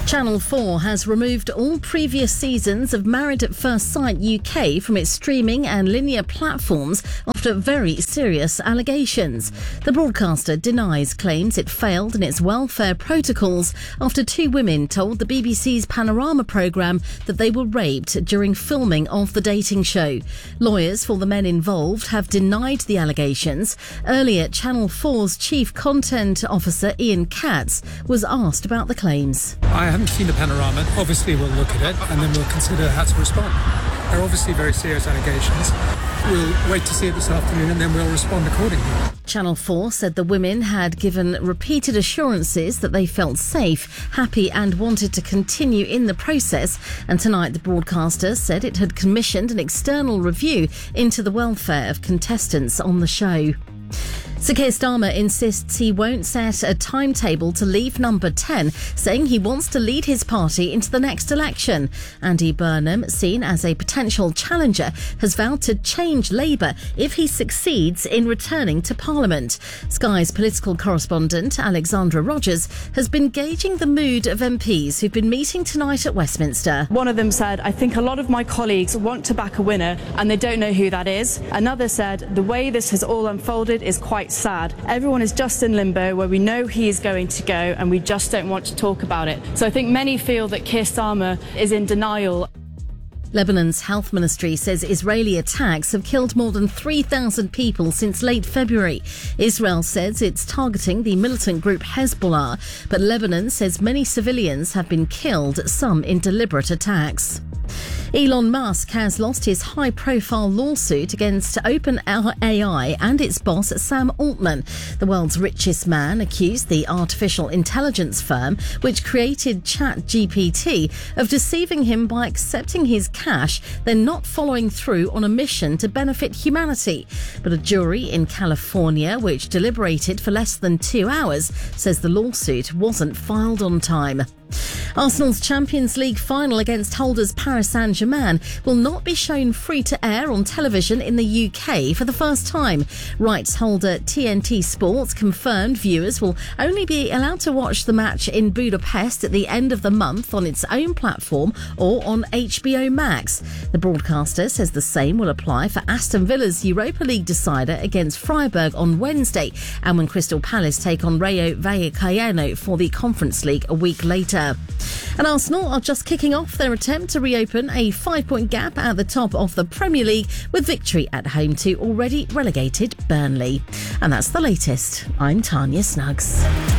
Channel 4 has removed all previous seasons of Married at First Sight UK from its streaming and linear platforms after very serious allegations. The broadcaster denies claims it failed in its welfare protocols after two women told the BBC's Panorama programme that they were raped during filming of the dating show. Lawyers for the men involved have denied the allegations. Earlier, Channel 4's Chief Content Officer Ian Katz was asked about the claims. I haven't seen the Panorama. Obviously, we'll look at it and then we'll consider how to respond. They're obviously very serious allegations. We'll wait to see it this afternoon and then we'll respond accordingly. Channel 4 said the women had given repeated assurances that they felt safe, happy and wanted to continue in the process. And tonight the broadcaster said it had commissioned an external review into the welfare of contestants on the show. Sir Keir Starmer insists he won't set a timetable to leave Number 10, saying he wants to lead his party into the next election. Andy Burnham, seen as a potential challenger, has vowed to change Labour if he succeeds in returning to Parliament. Sky's political correspondent Alexandra Rogers has been gauging the mood of MPs who've been meeting tonight at Westminster. One of them said, "I think a lot of my colleagues want to back a winner and they don't know who that is." Another said, "The way this has all unfolded is quite sad. Everyone is just in limbo where we know he is going to go and we just don't want to talk about it." So I think many feel that Keir Starmer is in denial. Lebanon's health ministry says Israeli attacks have killed more than 3,000 people since late February. Israel says it's targeting the militant group Hezbollah, but Lebanon says many civilians have been killed, some in deliberate attacks. Elon Musk has lost his high-profile lawsuit against OpenAI and its boss Sam Altman. The world's richest man accused the artificial intelligence firm, which created ChatGPT, of deceiving him by accepting his cash, then not following through on a mission to benefit humanity. But a jury in California, which deliberated for less than 2 hours, says the lawsuit wasn't filed on time. Arsenal's Champions League final against holders Paris Saint-Germain will not be shown free to air on television in the UK for the first time. Rights holder TNT Sports confirmed viewers will only be allowed to watch the match in Budapest at the end of the month on its own platform or on HBO Max. The broadcaster says the same will apply for Aston Villa's Europa League decider against Freiburg on Wednesday, and when Crystal Palace take on Rayo Vallecano for the Conference League a week later. And Arsenal are just kicking off their attempt to reopen a 5-point gap at the top of the Premier League with victory at home to already relegated Burnley. And that's the latest. I'm Tanya Snuggs.